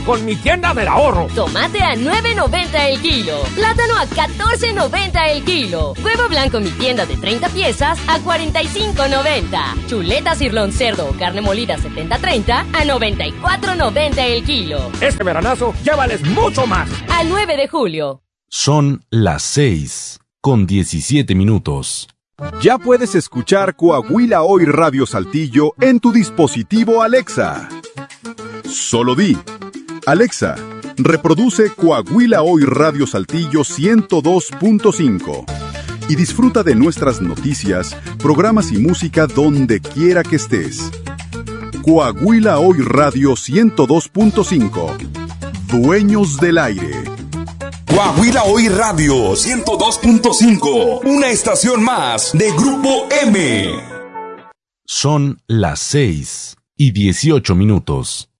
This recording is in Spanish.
con mi tienda del ahorro. Tomate a $9.90 el kilo. Plátano a $14.90 el kilo. Huevo blanco mi tienda de 30 piezas a $45.90. Chuleta cirlón cerdo o carne molida 70-30 a $94.90 el kilo. Este veranazo llévales mucho más. Al 9 de julio. Son las 6:17. Ya puedes escuchar Coahuila Hoy Radio Saltillo en tu dispositivo Alexa. Solo di: Alexa, reproduce Coahuila Hoy Radio Saltillo 102.5 y disfruta de nuestras noticias, programas y música donde quiera que estés. Coahuila Hoy Radio 102.5. Dueños del aire. Coahuila Hoy Radio 102.5, una estación más de Grupo M. Son las 6:18.